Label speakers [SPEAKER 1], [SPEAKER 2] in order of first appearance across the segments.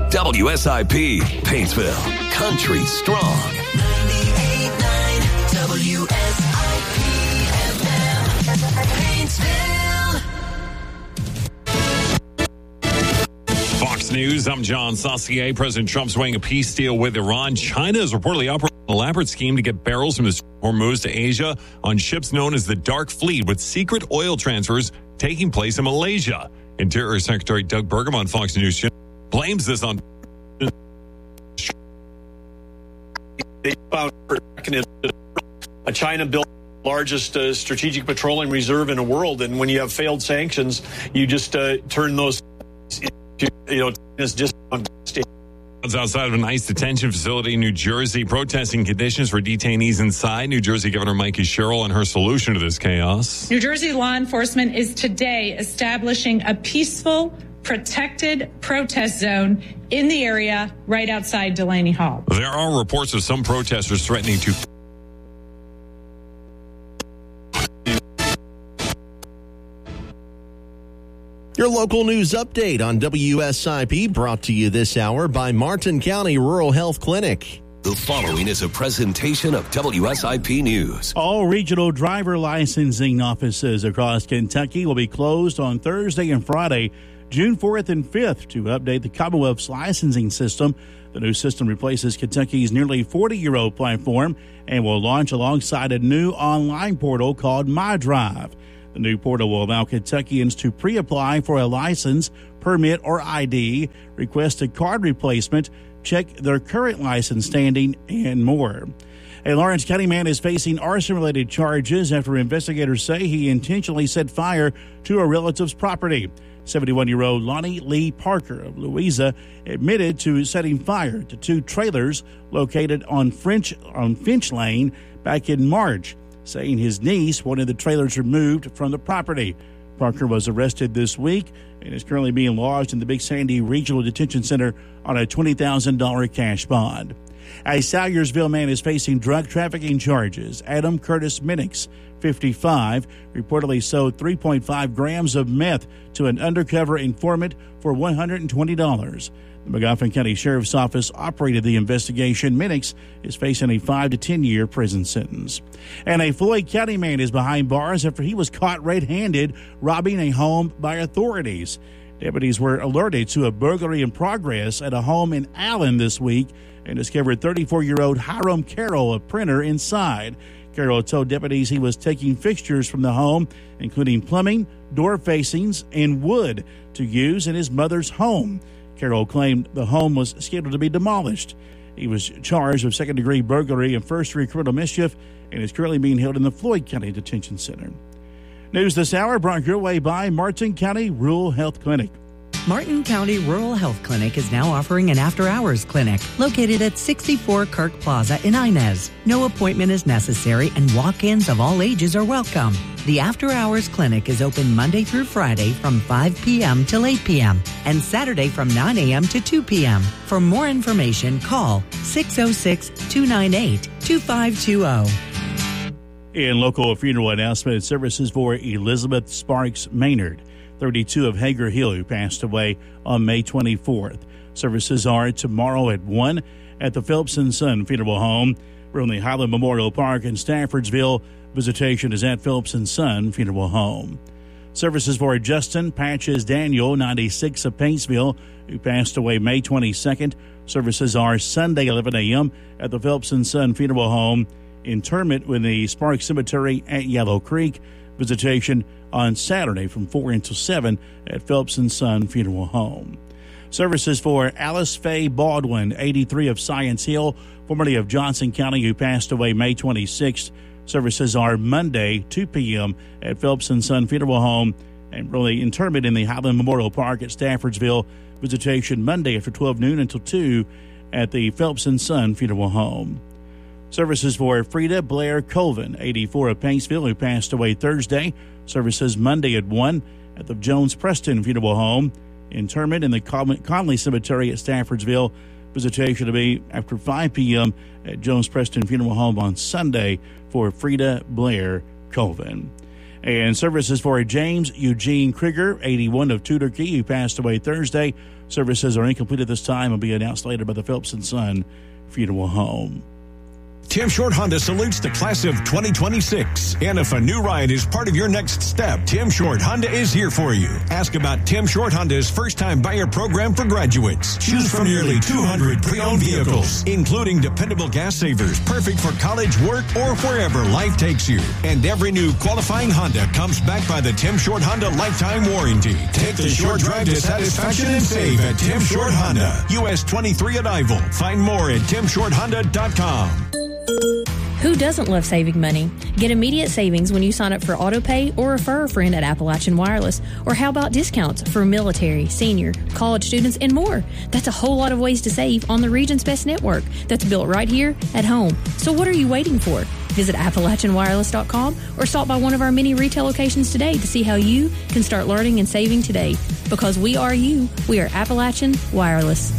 [SPEAKER 1] WSIP, Paintsville, country strong. 98.9 WSIP FM, Paintsville.
[SPEAKER 2] Fox News, I'm John Saucier. President Trump's weighing a peace deal with Iran. China is reportedly operating an elaborate scheme to get barrels from the Hormuz to Asia on ships known as the Dark Fleet, with secret oil transfers taking place in Malaysia. Interior Secretary Doug Burgum on Fox News blames this on
[SPEAKER 3] China built the largest strategic petroleum reserve in the world, and when you have failed sanctions, you just turn those into, just
[SPEAKER 2] outside of an ICE detention facility in New Jersey, protesting conditions for detainees inside. New Jersey Governor Mikey Sherrill and her solution to this chaos.
[SPEAKER 4] New Jersey law enforcement is today establishing a peaceful, protected protest zone in the area right outside Delaney Hall.
[SPEAKER 2] There are reports of some protesters threatening to
[SPEAKER 5] Your local news update on WSIP, brought to you this hour by Martin County Rural Health Clinic.
[SPEAKER 1] The following is a presentation of WSIP News.
[SPEAKER 6] All regional driver licensing offices across Kentucky will be closed on Thursday and Friday, June 4th and 5th, to update the Commonwealth's licensing system. The new system replaces Kentucky's nearly 40-year-old platform and will launch alongside a new online portal called MyDrive. The new portal will allow Kentuckians to pre-apply for a license, permit, or ID, request a card replacement, check their current license standing, and more. A Lawrence County man is facing arson-related charges after investigators say he intentionally set fire to a relative's property. 71-year-old Lonnie Lee Parker of Louisa admitted to setting fire to two trailers located on Finch Lane back in March, saying his niece wanted the trailers removed from the property. Parker was arrested this week and is currently being lodged in the Big Sandy Regional Detention Center on a $20,000 cash bond. A Salyersville man is facing drug trafficking charges. Adam Curtis Minix, 55, reportedly sold 3.5 grams of meth to an undercover informant for $120. The Magoffin County Sheriff's Office operated the investigation. Minix is facing a 5 to 10-year prison sentence. And a Floyd County man is behind bars after he was caught red-handed robbing a home by authorities. Deputies were alerted to a burglary in progress at a home in Allen this week and discovered 34-year-old Hiram Carroll, a printer, inside. Carroll told deputies he was taking fixtures from the home, including plumbing, door facings, and wood, to use in his mother's home. Carroll claimed the home was scheduled to be demolished. He was charged with second-degree burglary and first-degree criminal mischief and is currently being held in the Floyd County Detention Center. News this hour brought your way by Martin County Rural Health Clinic.
[SPEAKER 7] Martin County Rural Health Clinic is now offering an after-hours clinic located at 64 Kirk Plaza in Inez. No appointment is necessary and walk-ins of all ages are welcome. The after-hours clinic is open Monday through Friday from 5 p.m. till 8 p.m. and Saturday from 9 a.m. to 2 p.m. For more information, call 606-298-2520.
[SPEAKER 6] In local funeral announcement, services for Elizabeth Sparks Maynard, 32 of Hager Hill, who passed away on May 24th. Services are tomorrow at 1 at the Phelps & Son Funeral Home. From the Highland Memorial Park in Staffordsville, visitation is at Phelps & Son Funeral Home. Services for Justin Patches Daniel, 96 of Paintsville, who passed away May 22nd. Services are Sunday, 11 a.m. at the Phelps & Son Funeral Home. Interment with the Sparks Cemetery at Yellow Creek. Visitation on Saturday from 4 until 7 at Phelps & Son Funeral Home. Services for Alice Faye Baldwin, 83 of Science Hill, formerly of Johnson County, who passed away May 26th. Services are Monday, 2 p.m. at Phelps & Son Funeral Home, and really interment in the Highland Memorial Park at Staffordsville. Visitation Monday after 12 noon until 2 at the Phelps & Son Funeral Home. Services for Frida Blair Colvin, 84 of Paintsville, who passed away Thursday. Services Monday at 1 at the Jones Preston Funeral Home. Interment in the Conley Cemetery at Staffordsville. Visitation to be after 5 p.m. at Jones Preston Funeral Home on Sunday for Frida Blair Colvin. And services for James Eugene Krieger, 81 of Tudor Key, who passed away Thursday. Services are incomplete at this time and will be announced later by the Phelps & Son Funeral Home.
[SPEAKER 8] Tim Short Honda salutes the class of 2026. And if a new ride is part of your next step, Tim Short Honda is here for you. Ask about Tim Short Honda's first-time buyer program for graduates. Choose from nearly 200 pre-owned vehicles, including dependable gas savers, perfect for college, work, or wherever life takes you. And every new qualifying Honda comes backed by the Tim Short Honda lifetime warranty. Take the short drive to satisfaction and save at Tim Short Honda. US 23 Arrival. Find more at timshorthonda.com.
[SPEAKER 9] Who doesn't love saving money? Get immediate savings when you sign up for AutoPay or refer a friend at Appalachian Wireless. Or how about discounts for military, senior, college students, and more? That's a whole lot of ways to save on the region's best network that's built right here at home. So what are you waiting for? Visit AppalachianWireless.com or stop by one of our many retail locations today to see how you can start learning and saving today. Because we are you. We are Appalachian Wireless.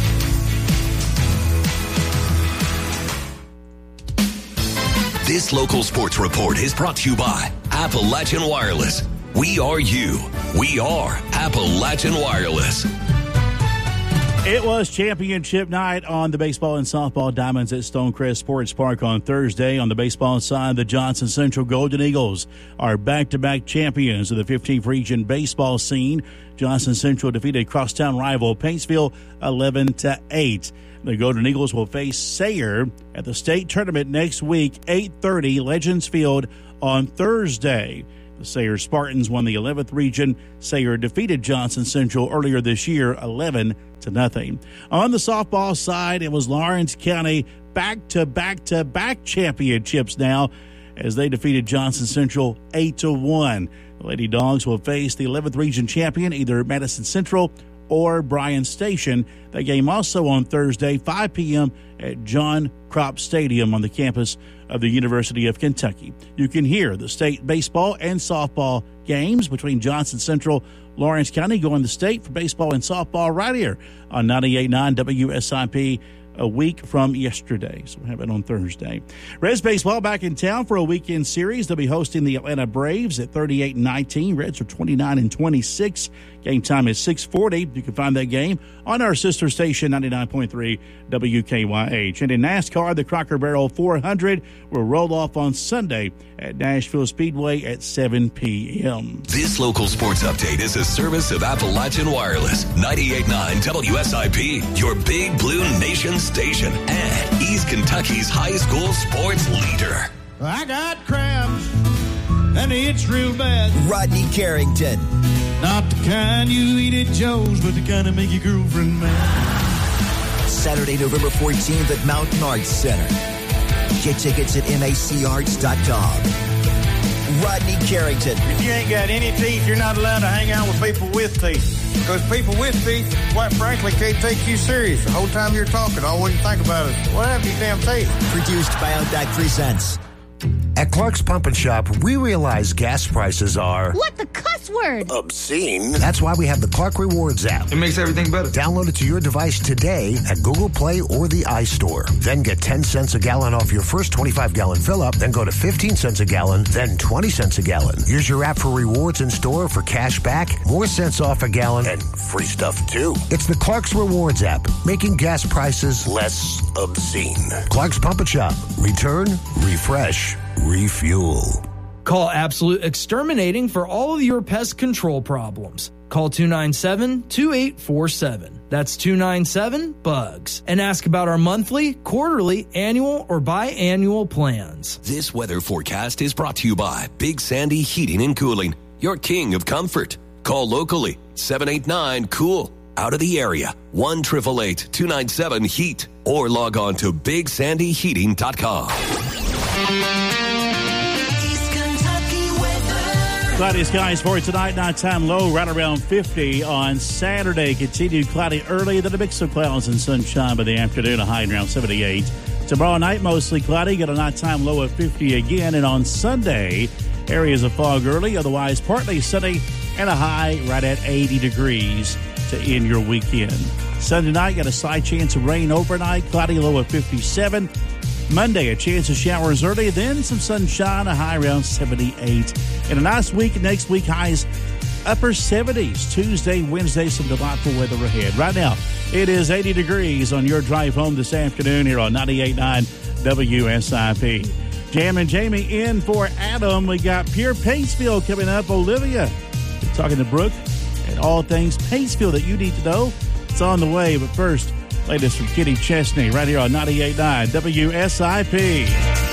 [SPEAKER 1] This local sports report is brought to you by Appalachian Wireless. We are you. We are Appalachian Wireless.
[SPEAKER 6] It was championship night on the baseball and softball diamonds at Stonecrest Sports Park on Thursday. On the baseball side, the Johnson Central Golden Eagles are back-to-back champions of the 15th region baseball scene. Johnson Central defeated crosstown rival Paintsville 11-8. The Golden Eagles will face Sayre at the state tournament next week, 8:30, Legends Field on Thursday. The Sayre Spartans won the 11th region. Sayre defeated Johnson Central earlier this year, 11-0. On the softball side, it was Lawrence County back-to-back-to-back championships now as they defeated Johnson Central 8-1. The Lady Dogs will face the 11th region champion, either Madison Central or Bryan Station. That game also on Thursday, 5 p.m. at John Kropp Stadium on the campus of the University of Kentucky. You can hear the state baseball and softball games between Johnson Central, Lawrence County going the state for baseball and softball right here on 98.9 WSIP a week from yesterday. So we'll have it on Thursday. Reds baseball back in town for a weekend series. They'll be hosting the Atlanta Braves at 38-19. Reds are 29-26. Game time is 6:40. You can find that game on our sister station, 99.3 WKYH. And in NASCAR, the Crocker Barrel 400 will roll off on Sunday at Nashville Speedway at 7 p.m.
[SPEAKER 1] This local sports update is a service of Appalachian Wireless, 98.9 WSIP, your Big Blue Nation station, and East Kentucky's high school sports leader.
[SPEAKER 10] I got crabs, and it's real bad.
[SPEAKER 11] Rodney Carrington.
[SPEAKER 10] Not the kind you eat at Joe's, but the kind that make your girlfriend mad.
[SPEAKER 11] Saturday, November 14th at Mountain Arts Center. Get tickets at macarts.com. Rodney Carrington.
[SPEAKER 10] If you ain't got any teeth, you're not allowed to hang out with people with teeth. Because people with teeth, quite frankly, can't take you serious. The whole time you're talking, all you think about is, what happened to your damn teeth?
[SPEAKER 11] Produced by Outback Presents.
[SPEAKER 12] At Clark's Pump and Shop, we realize gas prices are...
[SPEAKER 13] What the cuss word?
[SPEAKER 12] Obscene. That's why we have the Clark Rewards app.
[SPEAKER 10] It makes everything better.
[SPEAKER 12] Download it to your device today at Google Play or the iStore. Then get 10 cents a gallon off your first 25-gallon fill-up. Then go to 15 cents a gallon, then 20 cents a gallon. Use your app for rewards in store for cash back, more cents off a gallon, and free stuff, too. It's the Clark's Rewards app, making gas prices less obscene. Clark's Pump and Shop. Return, refresh, refuel.
[SPEAKER 14] Call Absolute Exterminating for all of your pest control problems. Call 297-2847. That's 297-BUGS. And ask about our monthly, quarterly, annual, or biannual plans.
[SPEAKER 1] This weather forecast is brought to you by Big Sandy Heating and Cooling, your king of comfort. Call locally, 789-COOL. Out of the area, 1-888-297-HEAT. Or log on to BigSandyHeating.com.
[SPEAKER 6] Cloudy skies for tonight. Nighttime low right around 50 on Saturday. Continued cloudy early, then a mix of clouds and sunshine by the afternoon, a high around 78. Tomorrow night, mostly cloudy. Got a nighttime low of 50 again. And on Sunday, areas of fog early, otherwise partly sunny and a high right at 80 degrees to end your weekend. Sunday night, got a slight chance of rain overnight. Cloudy low of 57. Monday, a chance of showers early, then some sunshine, a high around 78. And a nice week next week, highs upper 70s. Tuesday, Wednesday, some delightful weather ahead. Right now, it is 80 degrees on your drive home this afternoon here on 98.9 WSIP. Jam and Jamie in for Adam. We got Pure Paintsville coming up. Olivia, we're talking to Brooke and all things Paintsville that you need to know. It's on the way, but first, latest from Kitty Chesney right here on 98.9 WSIP.